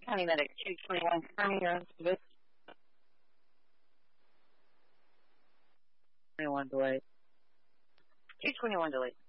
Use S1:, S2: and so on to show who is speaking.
S1: County Medic 221, confirming your own service. 21 delayed. 221 delayed.